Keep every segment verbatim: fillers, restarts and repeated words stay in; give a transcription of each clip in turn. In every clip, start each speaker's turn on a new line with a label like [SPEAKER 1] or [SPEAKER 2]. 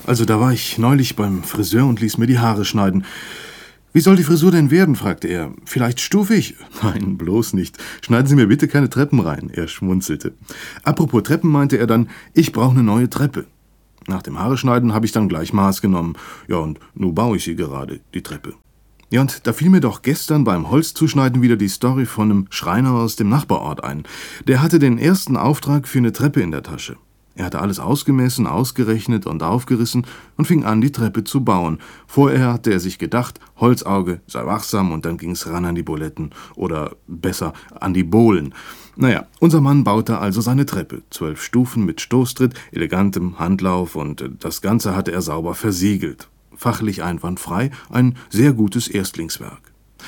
[SPEAKER 1] Also da war ich neulich beim Friseur und ließ mir die Haare schneiden. »Wie soll die Frisur denn werden?« fragte er. »Vielleicht stufig?« »Nein, bloß nicht. Schneiden Sie mir bitte keine Treppen rein.« Er schmunzelte. »Apropos Treppen«, meinte er dann, »ich brauche eine neue Treppe.« Nach dem Haareschneiden habe ich dann gleich Maß genommen. Ja, und nun baue ich sie gerade, die Treppe. Ja, und da fiel mir doch gestern beim Holzzuschneiden wieder die Story von einem Schreiner aus dem Nachbarort ein. Der hatte den ersten Auftrag für eine Treppe in der Tasche. Er hatte alles ausgemessen, ausgerechnet und aufgerissen und fing an, die Treppe zu bauen. Vorher hatte er sich gedacht, Holzauge sei wachsam, und dann ging's ran an die Buletten. Oder besser, an die Bohlen. Naja, unser Mann baute also seine Treppe. Zwölf Stufen mit Stoßtritt, elegantem Handlauf, und das Ganze hatte er sauber versiegelt. Fachlich einwandfrei, ein sehr gutes Erstlingswerk.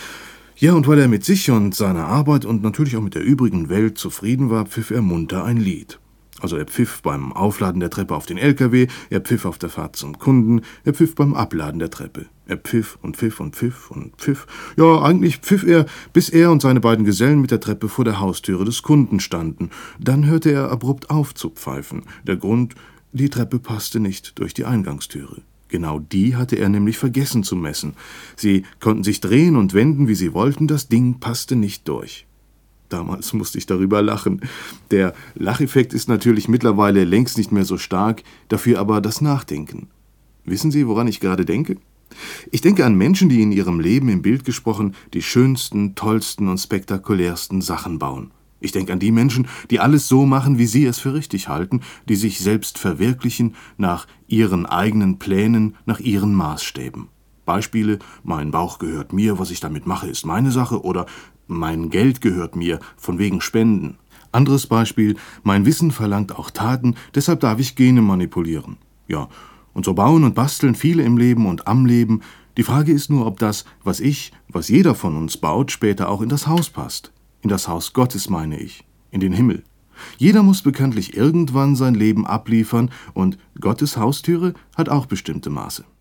[SPEAKER 1] Ja, und weil er mit sich und seiner Arbeit und natürlich auch mit der übrigen Welt zufrieden war, pfiff er munter ein Lied. Also er pfiff beim Aufladen der Treppe auf den L K W, er pfiff auf der Fahrt zum Kunden, er pfiff beim Abladen der Treppe. Er pfiff und pfiff und pfiff und pfiff. Ja, eigentlich pfiff er, bis er und seine beiden Gesellen mit der Treppe vor der Haustüre des Kunden standen. Dann hörte er abrupt auf zu pfeifen. Der Grund, die Treppe passte nicht durch die Eingangstüre. Genau die hatte er nämlich vergessen zu messen. Sie konnten sich drehen und wenden, wie sie wollten, das Ding passte nicht durch. Damals musste ich darüber lachen. Der Lacheffekt ist natürlich mittlerweile längst nicht mehr so stark, dafür aber das Nachdenken. Wissen Sie, woran ich gerade denke? Ich denke an Menschen, die in ihrem Leben, im Bild gesprochen, die schönsten, tollsten und spektakulärsten Sachen bauen. Ich denke an die Menschen, die alles so machen, wie sie es für richtig halten, die sich selbst verwirklichen nach ihren eigenen Plänen, nach ihren Maßstäben. Beispiele: Mein Bauch gehört mir, was ich damit mache, ist meine Sache, oder mein Geld gehört mir, von wegen Spenden. Anderes Beispiel: Mein Wissen verlangt auch Taten, deshalb darf ich Gene manipulieren. Ja, und so bauen und basteln viele im Leben und am Leben. Die Frage ist nur, ob das, was ich, was jeder von uns baut, später auch in das Haus passt. In das Haus Gottes, meine ich, in den Himmel. Jeder muss bekanntlich irgendwann sein Leben abliefern, und Gottes Haustüre hat auch bestimmte Maße.